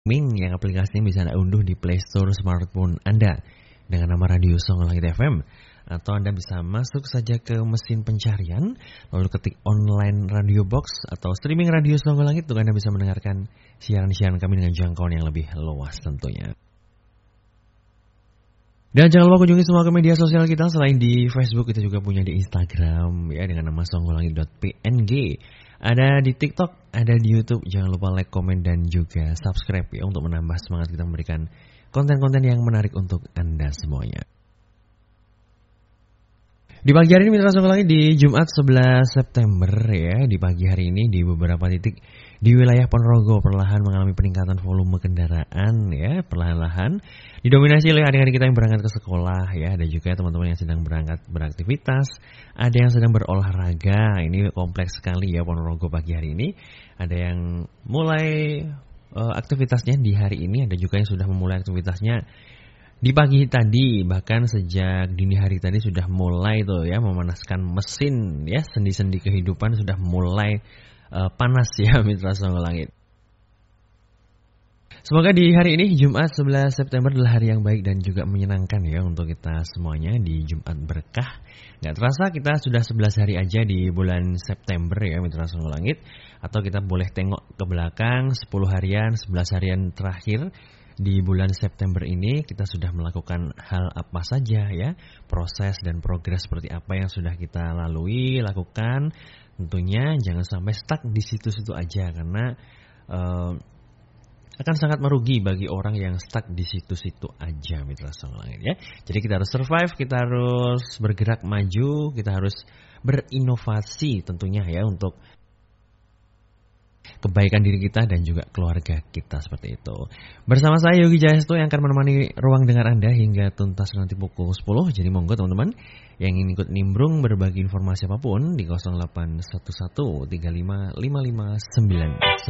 yang aplikasinya bisa Anda unduh di Play Store smartphone Anda dengan nama Radio Songo Langit FM. Atau Anda bisa masuk saja ke mesin pencarian, lalu ketik online Radio Box atau streaming Radio Songo Langit untuk Anda bisa mendengarkan siaran-siaran kami dengan jangkauan yang lebih luas tentunya. Dan jangan lupa kunjungi semua ke media sosial kita. Selain di Facebook, kita juga punya di Instagram ya dengan nama songgolangit.png. Ada di TikTok, ada di YouTube. Jangan lupa like, komen, dan juga subscribe ya untuk menambah semangat kita memberikan konten-konten yang menarik untuk Anda semuanya. Di pagi hari ini Mitra Songo Langit di Jumat 11 September ya, di pagi hari ini di beberapa titik di wilayah Ponorogo perlahan mengalami peningkatan volume kendaraan ya, perlahan-lahan didominasi oleh adik-adik kita yang berangkat ke sekolah ya, ada juga teman-teman yang sedang berangkat beraktivitas, ada yang sedang berolahraga. Ini kompleks sekali ya Ponorogo pagi hari ini. Ada yang mulai aktivitasnya di hari ini, ada juga yang sudah memulai aktivitasnya di pagi tadi, bahkan sejak dini hari tadi sudah mulai tuh ya memanaskan mesin ya, sendi-sendi kehidupan sudah mulai panas ya Mitra Songo Langit. Semoga di hari ini Jumat 11 September adalah hari yang baik dan juga menyenangkan ya untuk kita semuanya di Jumat berkah. Gak terasa kita sudah 11 hari aja di bulan September ya Mitra Songo Langit. Atau kita boleh tengok ke belakang 10 harian, 11 harian terakhir. Di bulan September ini kita sudah melakukan hal apa saja ya, proses dan progres seperti apa yang sudah kita lalui, lakukan. Tentunya jangan sampai stuck di situ-situ aja karena akan sangat merugi bagi orang yang stuck di situ-situ aja Mitra Songo Langit ya. Jadi kita harus survive, kita harus bergerak maju, kita harus berinovasi tentunya ya untuk kebaikan diri kita dan juga keluarga kita seperti itu. Bersama saya Yogi Jayesto yang akan menemani ruang dengar Anda hingga tuntas nanti pukul 10. Jadi monggo teman-teman yang ingin ikut nimbrung berbagi informasi apapun di 0811 35 55 99.